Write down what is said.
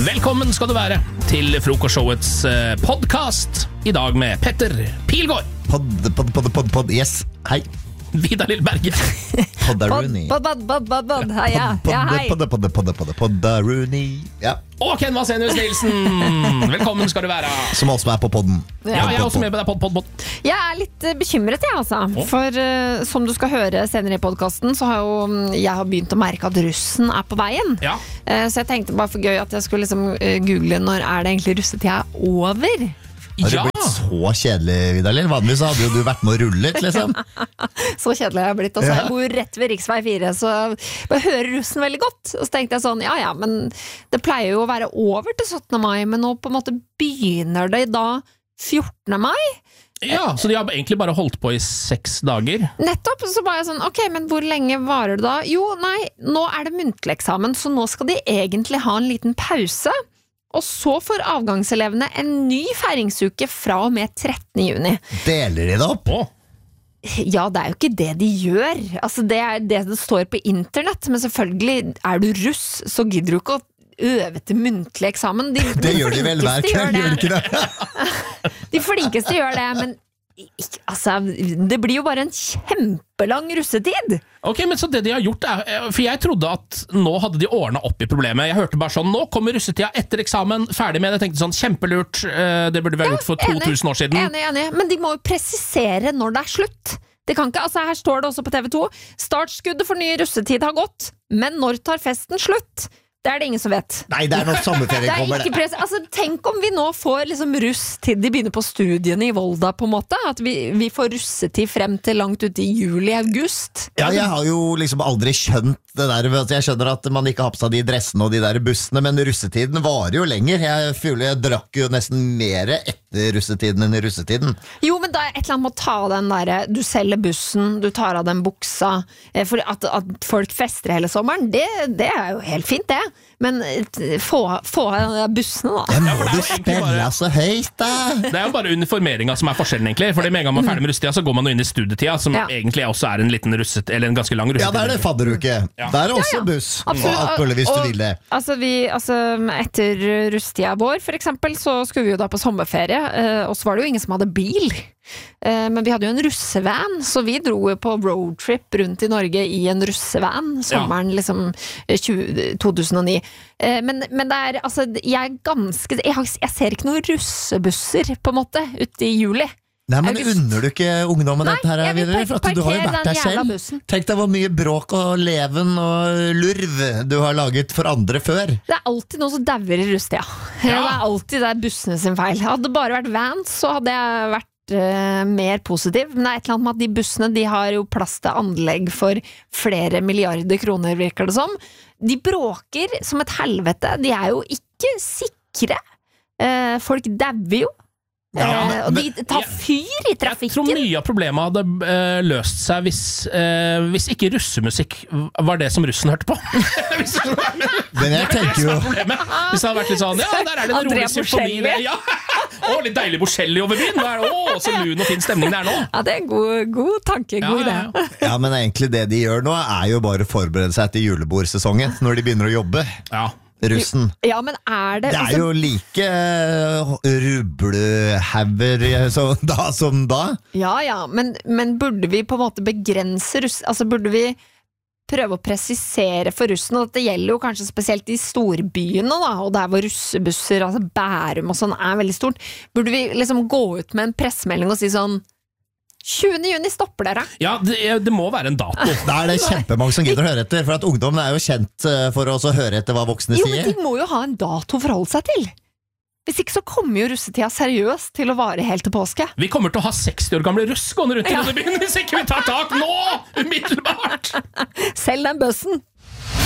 Velkommen skal du være til Frokostshowets podcast. I dag med Petter Pilgaard. Podd, yes, hei. Vidar Lillberg. Poddaruni. Hei. Poddaruni. Ja. Og Ken Vasenius Nilsen. Velkommen skal du være. Som også er på podden. Ja, jeg er også med på deg. Podd. Jeg litt bekymret, jeg, altså. For som du skal høre senere i podcasten, så har jo jeg begynt å merke at russen er på veien. Ja. Så jeg tenkte bare for gøy at jeg skulle liksom google når er det egentlig russetida over. Har det blitt så kjedelig, Vidar Lill? Vanligvis hadde jo du vært med og rullet, liksom. Så kjedelig har jeg blitt. Og så jeg bor rett ved Riksvei 4, så jeg hører russen veldig godt. Og så tenkte jeg sånn, ja, men det pleier jo å være over til 17. mai, men nå på en måte begynner det da 14. mai. Ja, så de har egentlig bare holdt på i 6 dager. Nettopp, så var jeg sånn, ok, men hvor lenge varer det da? Jo, nei, nå er det muntlig eksamen, så nå skal de egentlig ha en liten pause. Og så får avgangselevene en ny feiringsuke fra og med 13. juni. Deler de det opp? Ja, det er jo ikke det de gjør. Altså, det er det som står på internett, men selvfølgelig er du russ, så gidder du ikke å øve til muntlig eksamen. Det gjør de vel hver kveld, gjør de ikke det? De flinkeste gjør det, men altså, det blir jo bare en kjempelang russetid. Ok, men så det de har gjort for jeg trodde at nå hadde de ordnet opp i problemet. Jeg hørte bare sånn, nå kommer russetida etter eksamen, ferdig med det. Jeg tenkte sånn, kjempelurt, det burde vi ha gjort for 2000 år siden. Enig, men de må jo presisere når det er slutt. Det kan ikke, altså her står det også på TV 2, startskuddet for ny russetid har gått, men når tar festen slutt? Det er det ingen som vet. Nei, det er når sommerferien kommer det. Altså, tenk om vi nå får liksom russ til de begynner på studiene i Volda på en måte, at vi får russetid frem til langt ut i juli-august. Ja, jeg har jo liksom aldri skjønt det der. Jeg skjønner at man ikke har på seg de dressene og de der bussene, men russetiden varer jo lenger. Jeg føler jeg drakk jo nesten mer etter russetiden enn i russetiden. Jo, men da er et eller annet med å ta den der, du selger bussen, du tar av den buksa, for at folk fester hele sommeren, det er jo helt fint det. Men få bussene da. Ja, må du spille så høyt da? Det er jo bare uniformeringen som er forskjellen egentlig. Fordi med en gang man er ferdig med russetida, så går man jo inn i studietida, som egentlig også er en liten eller en ganske lang russetid. Ja, det er det fadderuke. Ja. Det er også buss. Absolutt. Og alt mulig hvis du vil det. Altså, etter russetida vår, for eksempel, så skulle vi jo da på sommerferie, og så var det jo ingen som hadde bil. Men vi hadde jo en russevan, så vi dro jo på roadtrip rundt i Norge i en russevan sommeren liksom 2009. Men det er, altså, jeg ser ikke noen russebusser på en måte ute i juli. Nei, men unner du ikke ungdommen dette her? Jeg vil parkere den jævla bussen. Tenk deg hvor mye bråk og leven og lurv du har laget for andre før. Det er alltid noe som dauer i russetida. Det er alltid det bussene sin feil. Hadde det bare vært vans, så hadde jeg vært mer positiv, men det er et eller annet med at de bussene, de har jo plass til anlegg for flere milliarder kroner, virker det som. De bråker som et helvete. De er jo ikke sikre. Folk dauer jo. Og de tar fyr i trafikken. Jeg tror mye av problemet hadde løst seg hvis ikke russemusikk var det som russen hørte på. Men jeg tenker jo hvis det hadde vært litt sånn, ja, der er det en rolig symfoni litt deilig Borselli over byen. Så lun og fin stemning det er nå. Ja, det er god tanke, god idé. Ja, men egentlig det de gjør nå er jo bare å forberede seg til julebordsesongen når de begynner å jobbe. Ja. Russen. Ja, men er det er jo like rublehauger som da. Ja, men burde vi på en måte begrense russ? Altså, burde vi prøve å presisere for russen, og dette gjelder jo kanskje spesielt i storbyene da, og der hvor russebusser, altså Bærum og sånn er veldig stort, burde vi liksom gå ut med en pressemelding og si sånn 20. juni stopper dere. Ja, det må være en dato. Da er det kjempemange som gidder å høre etter, for at ungdommen er jo kjent for å høre etter hva voksne sier. Jo, men de må jo ha en dato å forholde seg til. Hvis ikke så kommer jo russetida seriøst til å vare helt til påske. Vi kommer til å ha 60 år gamle russ gående rundt i byen hvis ikke vi tar tak nå, umiddelbart. Selg den bøssen.